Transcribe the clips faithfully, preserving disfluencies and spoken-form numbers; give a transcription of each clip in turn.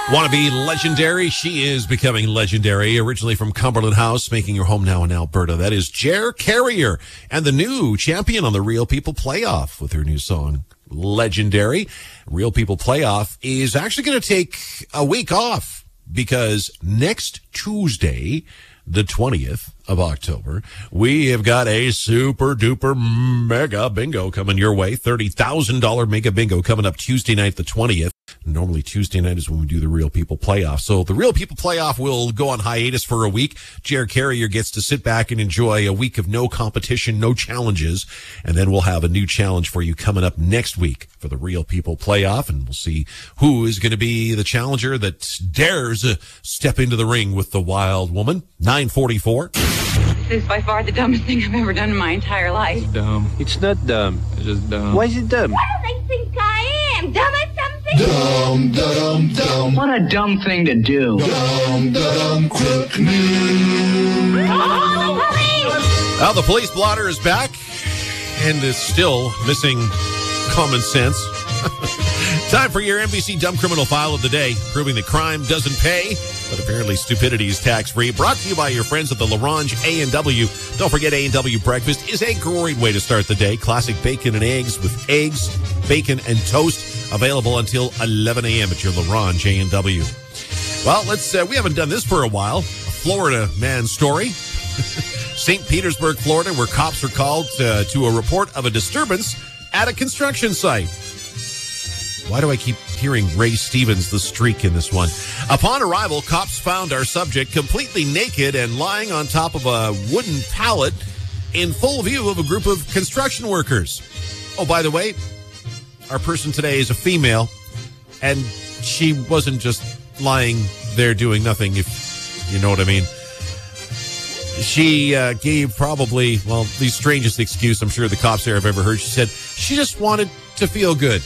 Want to be legendary? She is becoming legendary. Originally from Cumberland House, making her home now in Alberta. That is Jer Carrier, and the new champion on the Real People Playoff with her new song, Legendary. Real People Playoff is actually going to take a week off because next Tuesday, the twentieth of October, we have got a super duper mega bingo coming your way. thirty thousand dollars mega bingo coming up Tuesday night, the twentieth. Normally Tuesday night is when we do the Real People Playoff. So the Real People Playoff will go on hiatus for a week. Jer Carrier gets to sit back and enjoy a week of no competition, no challenges. And then we'll have a new challenge for you coming up next week for the Real People Playoff. And we'll see who is going to be the challenger that dares uh, step into the ring with the wild woman. nine forty-four. This is by far the dumbest thing I've ever done in my entire life. It's dumb. It's not dumb. It's just dumb. Why is it dumb? Well, I think I am. Dumb as something. Dumb, dumb, dumb. What a dumb thing to do. Dumb, dumb, quick news. Oh, the police! Well, the police blotter is back and is still missing common sense. Time for your N B C Dumb Criminal File of the Day, proving that crime doesn't pay, but apparently stupidity is tax-free. Brought to you by your friends at the LaRange A and W. Don't forget, A and W breakfast is a great way to start the day. Classic bacon and eggs with eggs, bacon, and toast. Available until eleven a.m. at your LaRange A and W. Well, let's. Uh, we haven't done this for a while. A Florida man story. Saint Petersburg, Florida, where cops are called uh, to a report of a disturbance at a construction site. Why do I keep hearing Ray Stevens, the streak, in this one? Upon arrival, cops found our subject completely naked and lying on top of a wooden pallet in full view of a group of construction workers. Oh, by the way, our person today is a female, and she wasn't just lying there doing nothing, if you know what I mean. She uh, gave probably, well, the strangest excuse I'm sure the cops there have ever heard. She said she just wanted to feel good.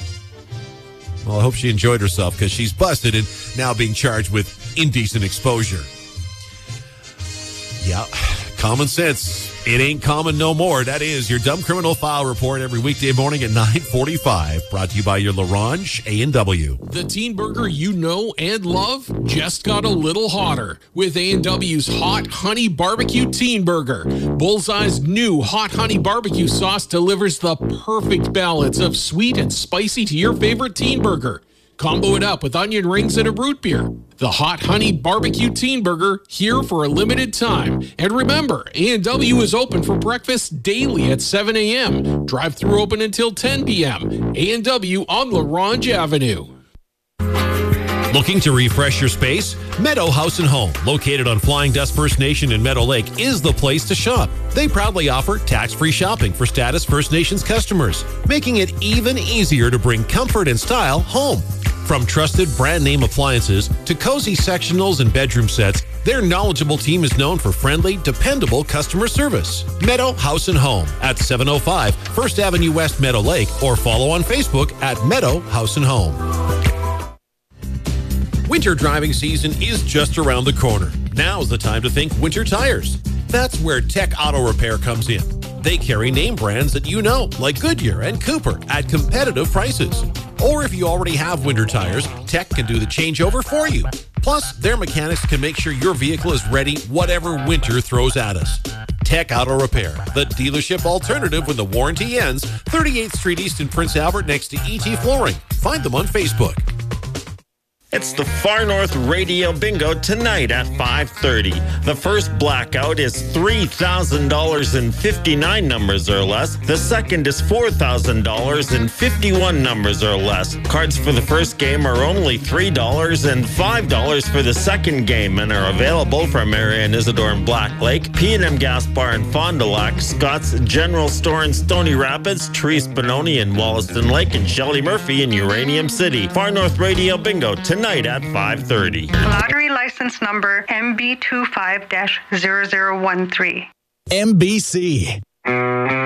Well, I hope she enjoyed herself because she's busted and now being charged with indecent exposure. Yeah, common sense. It ain't common no more. That is your Dumb Criminal File Report every weekday morning at nine forty-five. Brought to you by your LaRange A and W. The teen burger you know and love just got a little hotter with A and W's Hot Honey Barbecue Teen Burger. Bullseye's new Hot Honey Barbecue sauce delivers the perfect balance of sweet and spicy to your favorite teen burger. Combo it up with onion rings and a root beer. The Hot Honey Barbecue Teen Burger, here for a limited time. And remember, A and W is open for breakfast daily at seven a.m. Drive-thru open until ten p.m. A and W on LaRange Avenue. Looking to refresh your space? Meadow House and Home, located on Flying Dust First Nation in Meadow Lake, is the place to shop. They proudly offer tax-free shopping for Status First Nations customers, making it even easier to bring comfort and style home. From trusted brand name appliances to cozy sectionals and bedroom sets, their knowledgeable team is known for friendly, dependable customer service. Meadow House and Home at seven oh five First Avenue West, Meadow Lake, or follow on Facebook at Meadow House and Home. Winter driving season is just around the corner. Now's the time to think winter tires. That's where Tech Auto Repair comes in. They carry name brands that you know, like Goodyear and Cooper, at competitive prices. Or if you already have winter tires, Tech can do the changeover for you. Plus, their mechanics can make sure your vehicle is ready whatever winter throws at us. Tech Auto Repair, the dealership alternative when the warranty ends. thirty-eighth Street East in Prince Albert next to E T Flooring. Find them on Facebook. It's the Far North Radio Bingo tonight at five thirty. The first blackout is three thousand dollars in fifty-nine numbers or less. The second is four thousand dollars in fifty-one numbers or less. Cards for the first game are only three dollars and five dollars for the second game and are available from Marian Isidore and Black Lake, P and M Gas Bar in Fond du Lac, Scott's General Store in Stony Rapids, Therese Benoni in Wollaston Lake, and Shelley Murphy in Uranium City. Far North Radio Bingo tonight. Tonight at five thirty. Lottery license number M B two five dash zero zero one three. M B C.